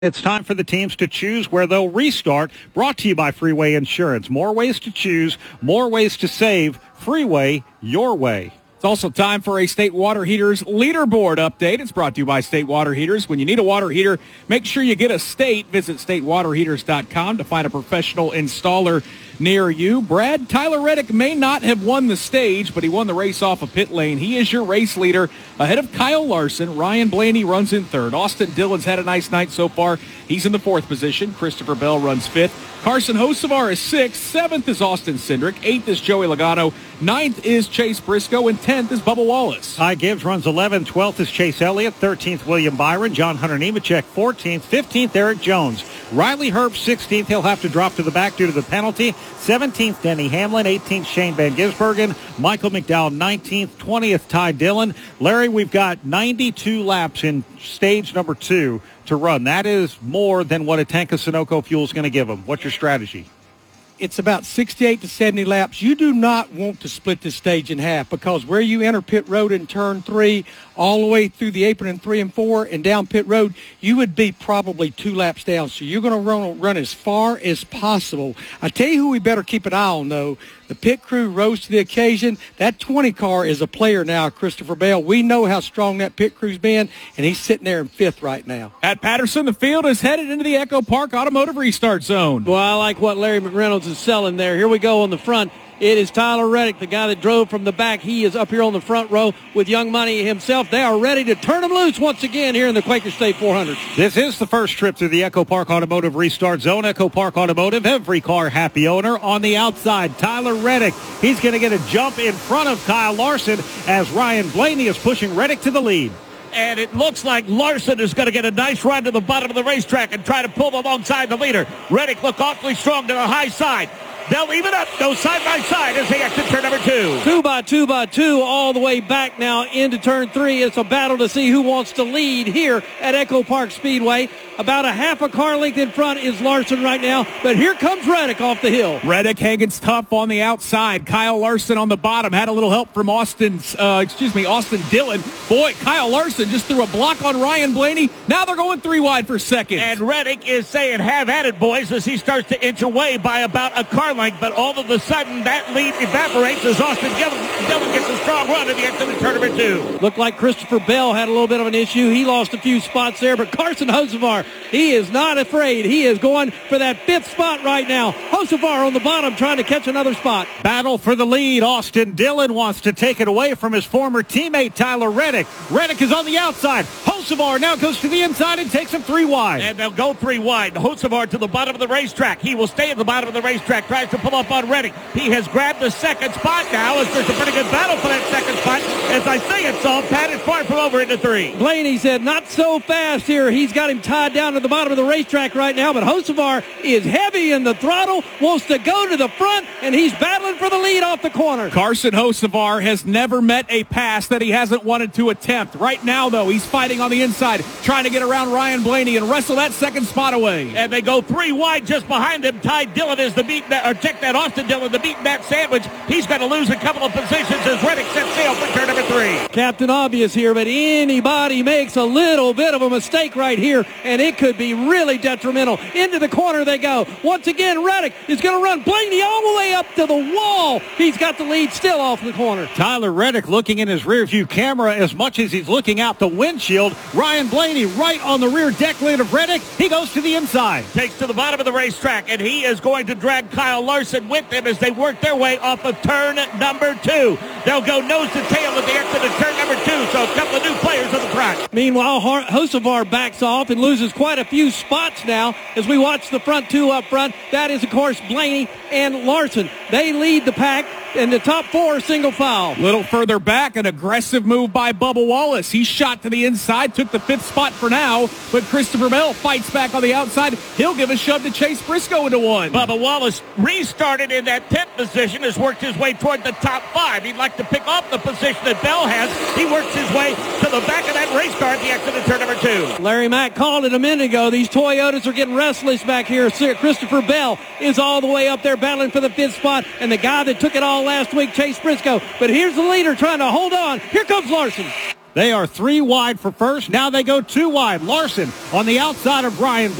It's time for the teams to choose where they'll restart. Brought to you by Freeway Insurance. More ways to choose, more ways to save. Freeway, your way. It's also time for a State Water Heaters leaderboard update. It's brought to you by State Water Heaters. When you need a water heater, make sure you get a State. Visit statewaterheaters.com to find a professional installer near you. Brad, Tyler Reddick may not have won the stage, but he won the race off of pit lane. He is your race leader ahead of Kyle Larson. Ryan Blaney runs in third. Austin Dillon's had a nice night so far. He's in the fourth position. Christopher Bell runs fifth. Carson Hocevar is sixth. Seventh is Austin Cindric. Eighth is Joey Logano. Ninth is Chase Briscoe. And 10th is Bubba Wallace. Ty Gibbs runs 11th. 12th is Chase Elliott. 13th, William Byron. John Hunter Nemechek, 14th. 15th, Eric Jones. Riley Herb, 16th. He'll have to drop to the back due to the penalty. 17th, Denny Hamlin. 18th, Shane Van Gisbergen. Michael McDowell, 19th. 20th, Ty Dillon. Larry, we've got 92 laps in stage number 2 to run. That is more than what a tank of Sunoco fuel is going to give them. What's your strategy? It's about 68 to 70 laps. You do not want to split this stage in half because where you enter pit road in turn 3, all the way through the apron in 3 and 4 and down pit road, you would be probably 2 laps down. So you're going to run as far as possible. I tell you who we better keep an eye on, though. The pit crew rose to the occasion. That 20 car is a player now, Christopher Bell. We know how strong that pit crew's been, and he's sitting there in 5th right now. At Patterson, the field is headed into the Echo Park Automotive Restart Zone. Well, I like what Larry McReynolds is selling there. Here we go on the front. It is Tyler Reddick, the guy that drove from the back. He is up here on the front row with Young Money himself. They are ready to turn him loose once again here in the Quaker State 400. This is the first trip through the Echo Park Automotive Restart Zone. Echo Park Automotive, every car happy owner. On the outside, Tyler Reddick. He's going to get a jump in front of Kyle Larson as Ryan Blaney is pushing Reddick to the lead. And it looks like Larson is going to get a nice run to the bottom of the racetrack and try to pull alongside the leader. Reddick look awfully strong to the high side. They'll even up, go side by side as they exit turn number 2. 2 by 2 by 2 all the way back now into turn 3. It's a battle to see who wants to lead here at Echo Park Speedway. About a half a car length in front is Larson right now, but here comes Reddick off the hill. Reddick hanging tough on the outside. Kyle Larson on the bottom. Had a little help from Austin Dillon. Boy, Kyle Larson just threw a block on Ryan Blaney. Now they're going 3 wide for second. And Reddick is saying, have at it, boys, as he starts to inch away by about a car length. But all of a sudden, that lead evaporates as Austin Dillon gets a strong run at the exit of turn number 2. Looked like Christopher Bell had a little bit of an issue. He lost a few spots there, but Carson Hocevar, he is not afraid. He is going for that 5th spot right now. Hocevar on the bottom trying to catch another spot. Battle for the lead. Austin Dillon wants to take it away from his former teammate, Tyler Reddick. Reddick is on the outside. Hocevar now goes to the inside and takes him 3 wide. And they'll go 3 wide. Hocevar to the bottom of the racetrack. He will stay at the bottom of the racetrack. Tries to pull up on Reddick. He has grabbed the second spot now as there's a pretty good battle for that second spot. As I say it's all, Pat is far from over into 3. Blaney said not so fast here. He's got him tied down to the bottom of the racetrack right now, but Hocevar is heavy in the throttle, wants to go to the front, and he's battling for the lead off the corner. Carson Hocevar has never met a pass that he hasn't wanted to attempt. Right now, though, he's fighting on the inside, trying to get around Ryan Blaney and wrestle that second spot away. And they go 3 wide just behind him. Ty Dillon is the beat that, or check that Austin Dillon, the beaten back sandwich. He's going to lose a couple of positions as Reddick sets sail for turn number 3. Captain Obvious here, but anybody makes a little bit of a mistake right here, and it could be really detrimental. Into the corner they go. Once again, Reddick is going to run Blaney all the way up to the wall. He's got the lead still off the corner. Tyler Reddick looking in his rear view camera as much as he's looking out the windshield. Ryan Blaney right on the rear deck lid of Reddick. He goes to the inside. Takes to the bottom of the racetrack, and he is going to drag Kyle Larson with him as they work their way off of turn number 2. They'll go nose to tail at the exit of turn number 2, so a couple of new players on the front. Meanwhile, Hocevar backs off and loses quite a few spots now as we watch the front 2 up front. That is, of course, Blaney and Larson. They lead the pack, and the top 4 are single file. Little further back, an aggressive move by Bubba Wallace. He shot to the inside, took the 5th spot for now, but Christopher Bell fights back on the outside. He'll give a shove to Chase Briscoe into 1. Bubba Wallace restarted in that 10th position, has worked his way toward the top 5. He'd like to pick off the position that Bell has. He works his way to the back of that race car at the exit of turn number 2. Larry Mack called it a minute ago. These Toyotas are getting restless back here. Christopher Bell is all the way up there battling for the 5th spot, and the guy that took it all last week, Chase Briscoe. But here's the leader trying to hold on. Here comes Larson. They are 3 wide for first. Now they go 2 wide. Larson on the outside of Ryan